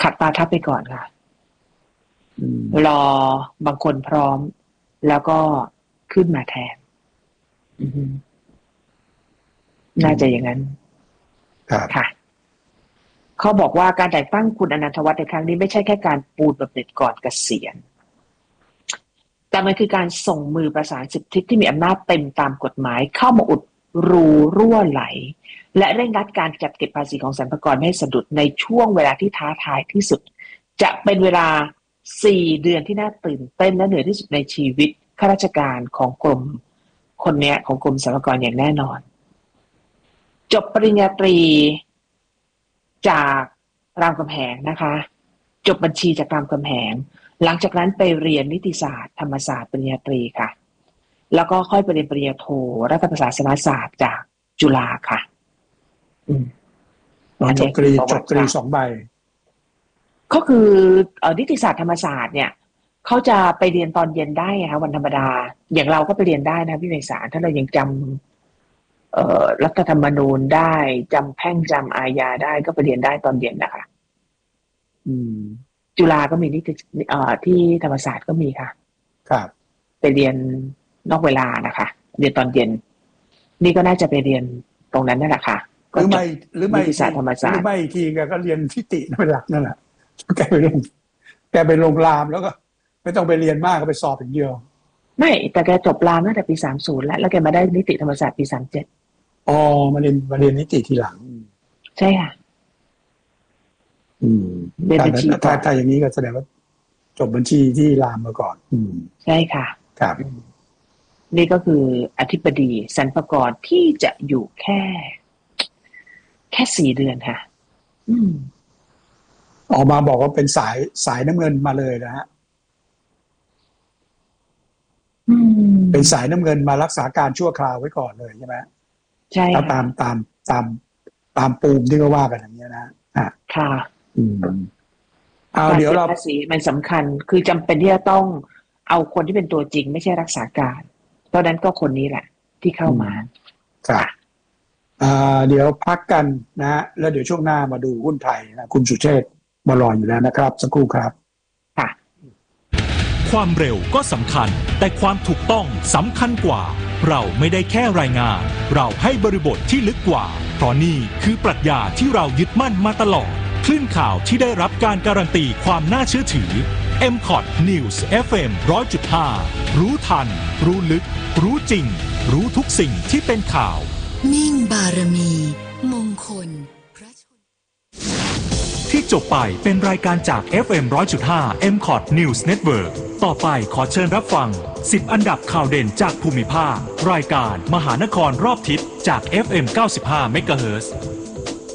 ขัดตาทับไปก่อนค่ะรอบางคนพร้อมแล้วก็ขึ้นมาแทนน่าจะอย่างนั้นค่ะเขาบอกว่าการแต่งตั้งคุณอนันทวัฒน์ในครั้งนี้ไม่ใช่แค่การปูนบำเหน็จก่อนเกษียณแต่มันคือการส่งมือประสานสิทธิที่มีอำนาจเต็มตามกฎหมายเข้ามาอุดรูรั่วไหลและเร่งรัดการจัดเก็บภาษีของสรรพากรไม่ให้สะดุดในช่วงเวลาที่ท้าทายที่สุดจะเป็นเวลา4 เดือนที่น่าตื่นเต้นและเหนื่อยที่สุดในชีวิตข้าราชการของกรมคนนี้ของกรมสรรพากรอย่างแน่นอนจบปริญญาตรีจากรามคำแหงนะคะจบบัญชีจากรามคำแหงหลังจากนั้นไปเรียนนิติศาสตร์ธรรมศาสตร์ปริญญาตรีค่ะแล้วก็ค่อยไปเรียนปริญญาโทรัฐประศาสนศาสตร์จากจุฬาค่ะจบตรี2 ใบก็คือนิติศาสตร์ธรรมศาสตร์เนี่ยเขาจะไปเรียนตอนเย็นได้ค่ะวันธรรมดาอย่างเราก็ไปเรียนได้นะพี่ไพศาลถ้าเรายังจำรัฐธรรมนูญได้จำแพ่งจำอาญาได้ก็ไปเรียนได้ตอนเย็นนะคะจุฬาก็มีนิติที่ธรรมศาสตร์ก็มีค่ะครับไปเรียนนอกเวลานะคะเรียนตอนเย็นนี่ก็น่าจะไปเรียนตรงนั้นนั่นแหละค่ะหรือไม่นิติศาสตร์ธรรมศาสตร์หรือไม่ทีก็เรียนนิติเป็นหลักนั่นแหละแกไปลงรามแล้วก็ไม่ต้องไปเรียนมากก็ไปสอบอย่างเดียวไม่แต่แกจบรามตั้งแต่ปี30แล้วแกมาได้นิติธรรมศาสตร์ปี37 มาเรียนนิติทีหลังใช่ค่ะเรียนบัญชีถ้าอย่างนี้ก็แสดงว่าจบบัญชีที่รามมาก่อนใช่ค่ะครับนี่ก็คืออธิบดีสรรพากรที่จะอยู่แค่4 เดือนค่ะออกมาบอกว่าเป็นสายน้ำเงินมาเลยนะฮะเป็นสายน้ำเงินมารักษาการชั่วคราวไว้ก่อนเลยใช่ไหมใช่ค่ะตามปูมที่เขาว่ากันอย่างนี้นะค่ะเดี๋ยวเราภาษีมันสำคัญคือจำเป็นที่จะต้องเอาคนที่เป็นตัวจริงไม่ใช่รักษาการเพราะนั้นก็คนนี้แหละที่เข้ามาครับเดี๋ยวพักกันนะฮะแล้วเดี๋ยวช่วงหน้ามาดูหุ้นไทยนะคุณสุเชษฐ์มารออยู่แล้วนะครับสักครู่ครับค่ะความเร็วก็สำคัญแต่ความถูกต้องสำคัญกว่าเราไม่ได้แค่รายงานเราให้บริบทที่ลึกกว่าเพราะนี่คือปรัชญาที่เรายึดมั่นมาตลอดคลื่นข่าวที่ได้รับการการันตีความน่าเชื่อถือ MCOT News FM 100.5 รู้ทันรู้ลึกรู้จริงรู้ทุกสิ่งที่เป็นข่าวมิ่งบารมีมงคลพระชนที่จบไปเป็นรายการจาก FM 100.5 MCOT News Network ต่อไปขอเชิญรับฟัง10 อันดับข่าวเด่นจากภูมิภาครายการมหานครรอบทิศจาก FM 95 MHz